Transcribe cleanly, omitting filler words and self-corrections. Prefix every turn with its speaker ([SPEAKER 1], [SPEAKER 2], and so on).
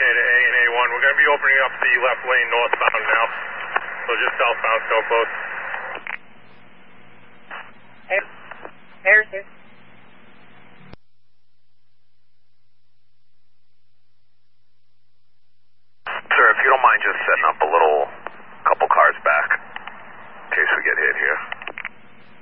[SPEAKER 1] to A and A1. We're going to be opening up the left lane northbound now. So just southbound, so close.
[SPEAKER 2] Harrison.
[SPEAKER 3] Sir, if you don't mind just setting up a little